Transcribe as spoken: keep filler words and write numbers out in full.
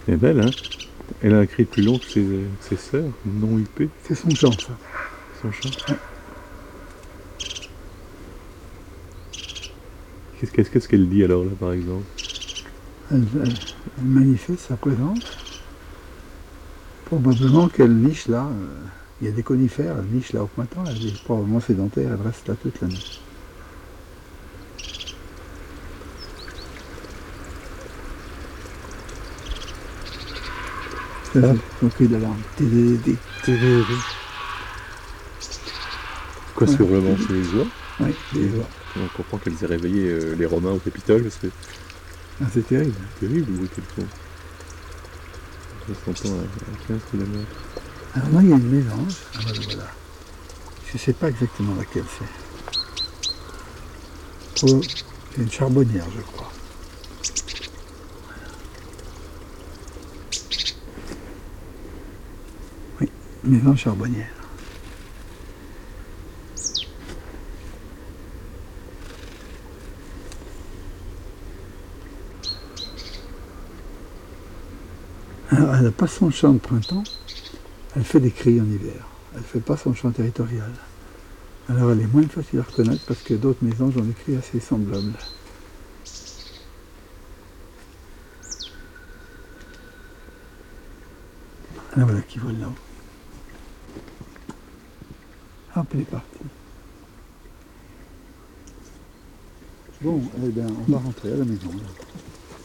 Elle est belle, hein. Elle a un cri plus long que ses, que ses sœurs, non huppé. C'est son chant, ça. Son chant. Ouais. Qu'est-ce qu'est-ce qu'est-ce qu'elle dit alors là, par exemple? Elle, elle- elle manifeste sa présence. Probablement qu'elle niche là. euh, Il y a des conifères, elle niche là au printemps. Elle est probablement sédentaire, elle reste là toute l'année. Ça, Ah. c'est son cri d'alarme. Tédédé. Quoi, ce Ouais. hurlement, c'est les oies? Oui, les oies. On comprend qu'elles aient réveillé euh, les Romains au Capitole, parce que Ah, c'est terrible. c'est terrible le bruit qu'elles font. Ça s'entend à, à quinze kilomètres. Alors là, il y a une mélange. Ah, voilà, voilà. Je ne sais pas exactement laquelle c'est. Oh, c'est une charbonnière, je crois. Oui, maison charbonnière. Alors, elle n'a pas son chant de printemps, elle fait des cris en hiver. Elle ne fait pas son chant territorial. Alors elle est moins facile à reconnaître parce que d'autres mésanges ont des cris assez semblables. Ah voilà qui vole là-haut. Hop, elle est partie. Bon, eh bien, on va rentrer à la maison. Là.